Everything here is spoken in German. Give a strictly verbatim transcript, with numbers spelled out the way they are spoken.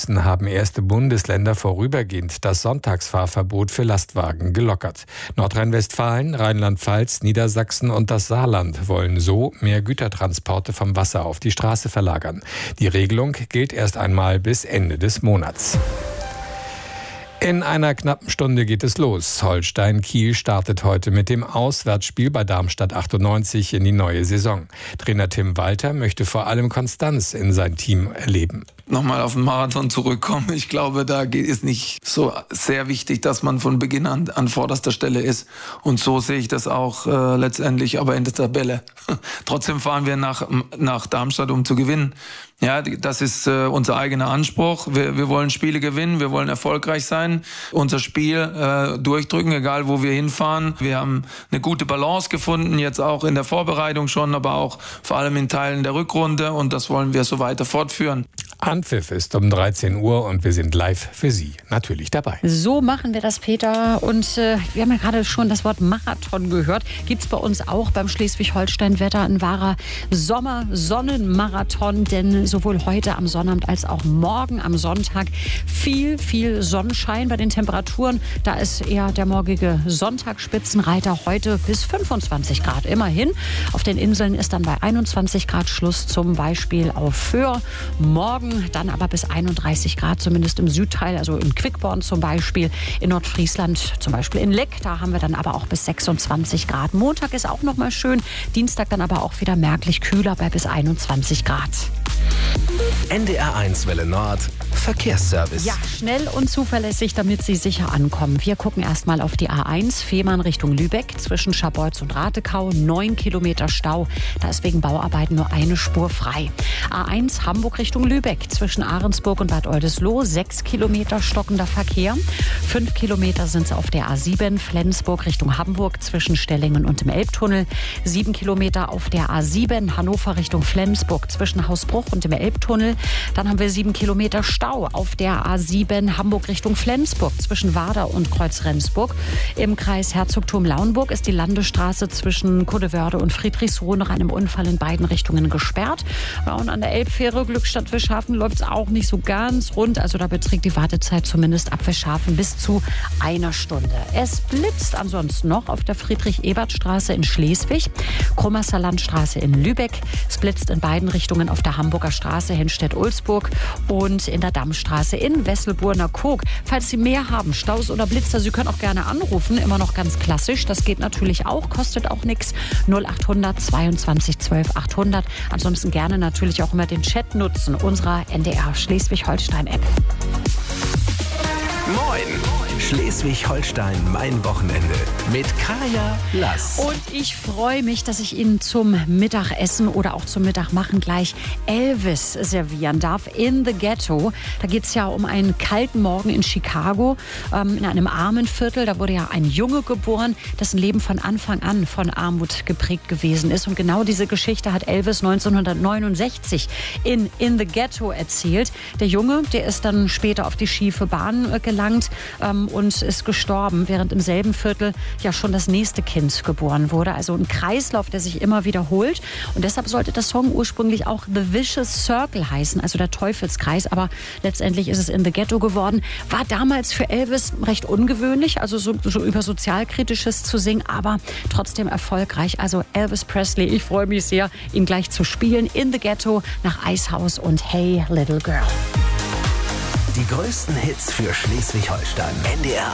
Hessen haben erste Bundesländer vorübergehend das Sonntagsfahrverbot für Lastwagen gelockert. Nordrhein-Westfalen, Rheinland-Pfalz, Niedersachsen und das Saarland wollen so mehr Gütertransporte vom Wasser auf die Straße verlagern. Die Regelung gilt erst einmal bis Ende des Monats. In einer knappen Stunde geht es los. Holstein Kiel startet heute mit dem Auswärtsspiel bei Darmstadt achtundneunzig in die neue Saison. Trainer Tim Walter möchte vor allem Konstanz in sein Team erleben. Nochmal auf den Marathon zurückkommen. Ich glaube, da ist nicht so sehr wichtig, dass man von Beginn an an vorderster Stelle ist. Und so sehe ich das auch äh, letztendlich, aber in der Tabelle. Trotzdem fahren wir nach, nach Darmstadt, um zu gewinnen. Ja, das ist äh, unser eigener Anspruch. Wir, wir wollen Spiele gewinnen, wir wollen erfolgreich sein, unser Spiel äh, durchdrücken, egal wo wir hinfahren. Wir haben eine gute Balance gefunden, jetzt auch in der Vorbereitung schon, aber auch vor allem in Teilen der Rückrunde, und das wollen wir so weiter fortführen. Anpfiff ist um dreizehn Uhr und wir sind live für Sie natürlich dabei. So machen wir das, Peter. Und äh, wir haben ja gerade schon das Wort Marathon gehört. Gibt es bei uns auch beim Schleswig-Holstein-Wetter ein wahrer Sommer-Sonnenmarathon. Denn sowohl heute am Sonnabend als auch morgen am Sonntag viel, viel Sonnenschein bei den Temperaturen. Da ist eher der morgige Sonntag Spitzenreiter, heute bis fünfundzwanzig Grad immerhin. Auf den Inseln ist dann bei einundzwanzig Grad Schluss, zum Beispiel auf Föhr. Morgen dann aber bis einunddreißig Grad, zumindest im Südteil, also in Quickborn zum Beispiel, in Nordfriesland, zum Beispiel in Leck. Da haben wir dann aber auch bis sechsundzwanzig Grad. Montag ist auch noch mal schön, Dienstag dann aber auch wieder merklich kühler bei bis einundzwanzig Grad. N D R eins Welle Nord, Verkehrsservice. Ja, schnell und zuverlässig, damit Sie sicher ankommen. Wir gucken erstmal auf die A eins, Fehmarn Richtung Lübeck, zwischen Scharbeutz und Ratekau, neun Kilometer Stau. Da ist wegen Bauarbeiten nur eine Spur frei. A eins, Hamburg Richtung Lübeck, zwischen Ahrensburg und Bad Oldesloe, sechs Kilometer stockender Verkehr. fünf Kilometer sind es auf der A sieben, Flensburg Richtung Hamburg, zwischen Stellingen und dem Elbtunnel. sieben Kilometer auf der A sieben, Hannover Richtung Flensburg, zwischen Hausbruch und dem Elbtunnel. Dann haben wir sieben Kilometer Stau auf der A sieben, Hamburg Richtung Flensburg, zwischen Warder und Kreuz-Rendsburg. Im Kreis Herzogtum-Lauenburg ist die Landesstraße zwischen Kuddewörde und Friedrichsruh nach einem Unfall in beiden Richtungen gesperrt. Ja, und an der Elbfähre Glückstadt-Wischhafen läuft es auch nicht so ganz rund. Also da beträgt die Wartezeit zumindest ab Wischhafen bis zu einer Stunde. Es blitzt ansonsten noch auf der Friedrich-Ebert-Straße in Schleswig, Krummasser Landstraße in Lübeck. Es blitzt in beiden Richtungen auf der Hamburger Straße Henstedt-Ulzburg und in der Dammstraße in Wesselburner-Koog. Falls Sie mehr haben, Staus oder Blitzer, Sie können auch gerne anrufen. Immer noch ganz klassisch. Das geht natürlich auch, kostet auch nichts. null acht hundert zweiundzwanzig zwölf achthundert. Ansonsten gerne natürlich auch immer den Chat nutzen unserer N D R Schleswig-Holstein-App. Moin! Schleswig-Holstein, mein Wochenende mit Kaya Lass. Und ich freue mich, dass ich Ihnen zum Mittagessen oder auch zum Mittagmachen gleich Elvis servieren darf. In the Ghetto. Da geht es ja um einen kalten Morgen in Chicago, ähm, in einem armen Viertel. Da wurde ja ein Junge geboren, dessen Leben von Anfang an von Armut geprägt gewesen ist. Und genau diese Geschichte hat Elvis neunzehnhundertneunundsechzig in In the Ghetto erzählt. Der Junge, der ist dann später auf die schiefe Bahn äh, gelangt ähm, und ist gestorben, während im selben Viertel ja schon das nächste Kind geboren wurde. Also ein Kreislauf, der sich immer wiederholt. Und deshalb sollte der Song ursprünglich auch The Vicious Circle heißen, also der Teufelskreis. Aber letztendlich ist es In the Ghetto geworden. War damals für Elvis recht ungewöhnlich, also so, so über Sozialkritisches zu singen, aber trotzdem erfolgreich. Also Elvis Presley, ich freue mich sehr, ihn gleich zu spielen. In the Ghetto nach Eishaus und Hey Little Girl. Die größten Hits für Schleswig-Holstein. N D R